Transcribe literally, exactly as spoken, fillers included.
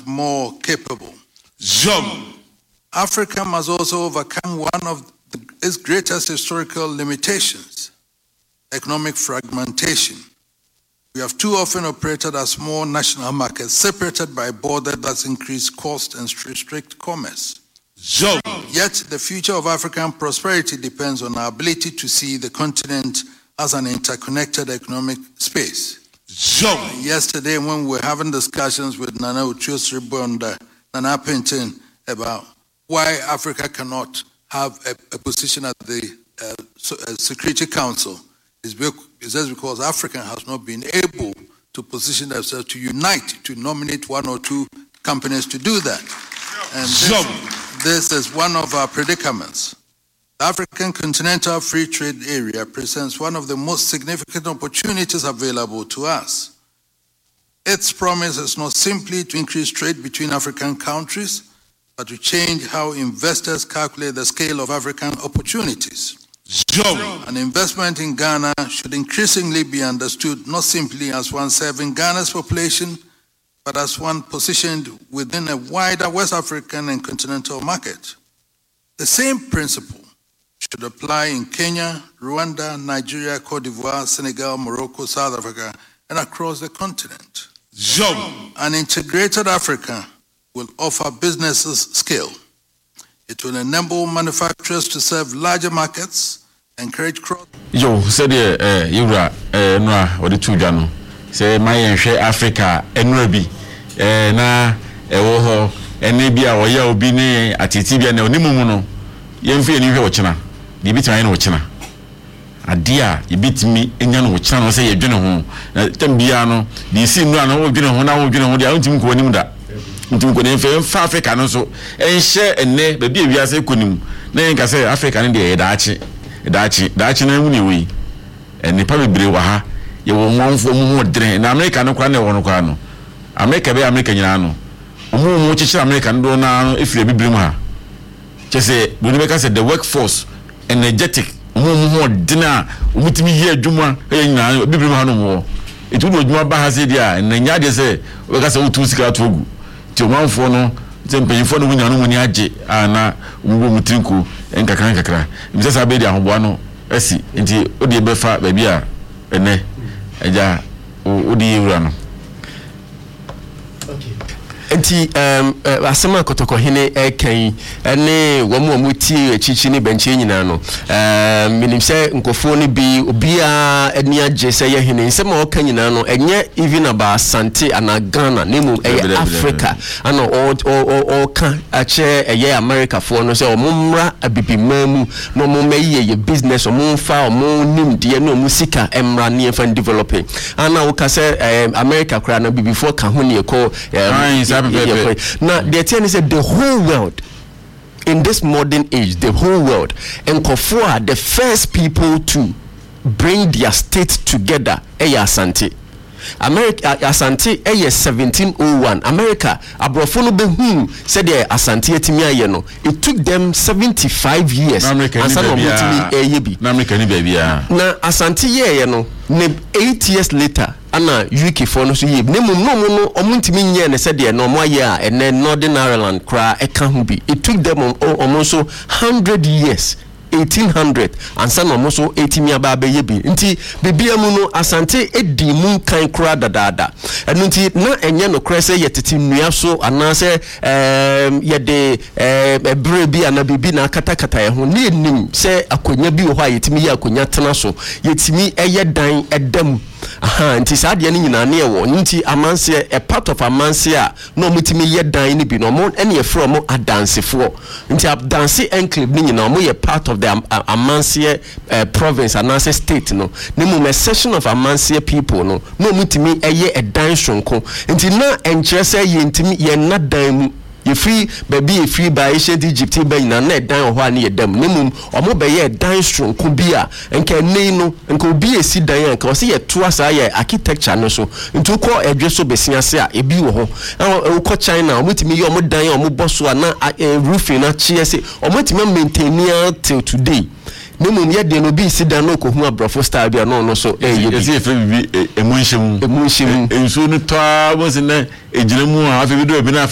Africans more capable. Zoom. Africa must also overcome one of the, its greatest historical limitations, economic fragmentation. We have too often operated as small national markets separated by borders that increase cost and restrict commerce. Zoom. Yet the future of African prosperity depends on our ability to see the continent as an interconnected economic space. Zoom. Yesterday, when we were having discussions with Nana Uchosribo and uh, Nana Pinton about why Africa cannot have a, a position at the uh, so, uh, Security Council, is just because Africa has not been able to position themselves to unite, to nominate one or two companies to do that. And this, this is one of our predicaments. The African Continental Free Trade Area presents one of the most significant opportunities available to us. Its promise is not simply to increase trade between African countries, but to change how investors calculate the scale of African opportunities. An investment in Ghana should increasingly be understood not simply as one serving Ghana's population, but as one positioned within a wider West African and continental market. The same principle should apply in Kenya, Rwanda, Nigeria, Cote d'Ivoire, Senegal, Morocco, South Africa, and across the continent. Zoom. An integrated Africa will offer businesses scale. It will enable manufacturers to serve larger markets, encourage cross. Yo, said eh Yura eh no odi tujano. Say my enhwe Africa enrabi eh na e wo ho ene bia wo ya obi ni atiti bia na onimumu no yemfe ni hwe wo kina. Di bitima na wo kina. Ade a yebitimi enya no wo kina no say yedwene ho. Na tambia no di si nura no wo dwene ho na wo dwene ho dia untim ko nim da. Untim ko ne fe fa Africa no so enhye enne ba bia wiase konim na yen ka say Africa ne de daachi daachi daachi na wuni wi enne pa bebre wa ha ye wo monfo mu ho dren na America no kwa na wo no kwa no America be America nyina no omo mo chichi America ndo na no efire bebre mu ha chese do ne ka say the workforce energetic omo mo ho dena omutimi yi adwuma e nyina bebre mu ha no mo etu do adwuma ba ha se dia na nya de se we ka say utu sika togu ti omanfo no tempanyifo no munya no muni age ana umbo mutrinko enkakra enkakra mbisa sa be dia hoboa no asi nti odi ebefa ba bia ene eja odi yewura no okay enti um asema kotoko hene ekan ene womu omuti echichi ni benche nyina no um minimse nkofo ni bi obia eni age se ye hene nsema oka nyina no enye even about Asante ana Ghana nemu eye Africa ana o o o ka ache eye America fo no se omumra abibimamu no momeyi ye business omumfa omunim de no musika emra ne fa developing ana o ka se America kra na bibifo ka ho ne ko now the thing is that the whole world in this modern age, the whole world, and Kofu are the first people to bring their state together. Eya Asante, America Asante eye seventeen oh one. America abrofo no be hu said the Asante etimi aye no. It took them seventy-five years. And some of them eye bi. Na America ni baby ah. Na Asante ye no. Ne eight years later. Ana U K for no so ye ne mum no no omuntimi nye ne said no mo ye a ene Northern Ireland kra e ka hu bi. It took them almost one hundred years. eighteen hundred and some almost eighty aba be ye bi nti bibia mu no Asante edi mu kan kra dadada enu nti na enye no kra se yeteti nnua so anase em ye de ebre bi ana bibi na katakata ye ho ne enim se akonya bi wo ho yetimi ye akonya tena so yetimi eye dan edam aha nti saade ne nyina ne wo nti amanse a part of amanse a no mutimi ye dan ne bi no mo ene ye fro mo adansefo nti adanse enclave ne nyina mo ye part of the um, uh, Amansie uh, province and Amansie state no nemu a section of Amansie people no no mutimi eye a dan shonko nti na enkyere say ye ntimi ye na dan mu ye free baby ye free by ancient Egypt be na na dan ho ani ye dam nemu omo be ye dan shonko bia enka nei no enka obi esi dan enka o se ye to asa ye architecture no so nti ko edwe so besia se a ebi wo ho e ko China omo timi ye omo dan omo boso na roofing na chie se omo timi maintain till today nemu ye de no bi si dan no ko hu abrofo star bia no no so eh ye se fe bi emunhyem emunhyem enso no toa bo se na ejina mu a afi bi do bi na